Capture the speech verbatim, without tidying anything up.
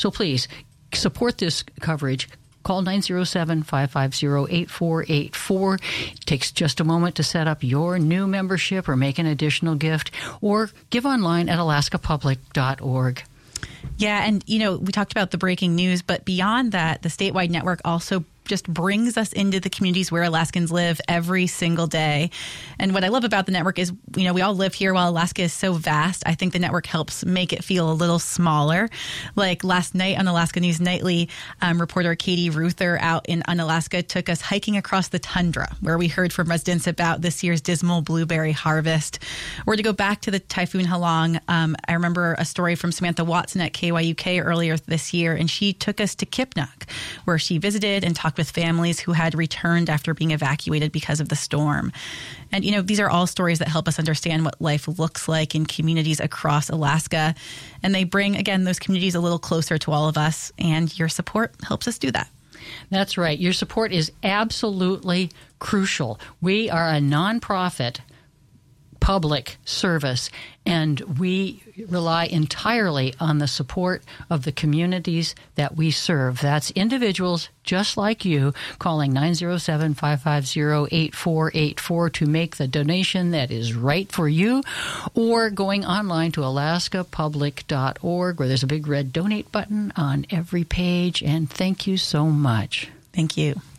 So please support this coverage. Call nine oh seven, five five oh, eight four eight four. It takes just a moment to set up your new membership or make an additional gift, or give online at alaska public dot org. Yeah, and, you know, we talked about the breaking news, but beyond that, the statewide network also just brings us into the communities where Alaskans live every single day. And what I love about the network is, you know, we all live here while Alaska is so vast. I think the network helps make it feel a little smaller. Like last night on Alaska News Nightly, um, reporter Katie Ruther out in Unalaska took us hiking across the tundra, where we heard from residents about this year's dismal blueberry harvest. Or to go back to the Typhoon Halong, um, I remember a story from Samantha Watson at K Y U K earlier this year, and she took us to Kipnuk, where she visited and talked with families who had returned after being evacuated because of the storm. And, you know, these are all stories that help us understand what life looks like in communities across Alaska. And they bring, again, those communities a little closer to all of us. And your support helps us do that. That's right. Your support is absolutely crucial. We are a nonprofit public service, and we rely entirely on the support of the communities that we serve. That's individuals just like you calling nine oh seven, five five oh, eight four eight four to make the donation that is right for you, or going online to alaska public dot org, where there's a big red donate button on every page. And thank you so much. Thank you.